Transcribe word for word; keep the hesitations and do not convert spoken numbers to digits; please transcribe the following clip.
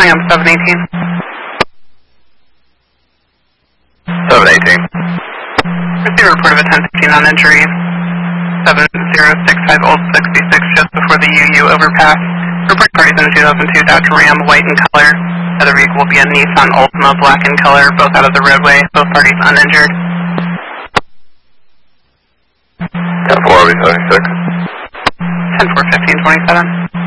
I am seven eighteen. seven eighteen. Receive a report of a ten fifteen on injury. seven zero six five Old sixty-six just before the U U overpass. Report parties in a two thousand two Dodge Ram, white in color. Other vehicle will be a Nissan Altima, black in color, both out of the roadway. Both parties uninjured. ten four seventy-six. ten four fifteen twenty-seven.